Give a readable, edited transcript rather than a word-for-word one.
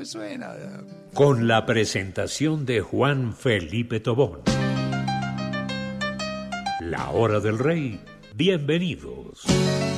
me suena. Con la presentación de Juan Felipe Tobón. La Hora del Rey, bienvenidos.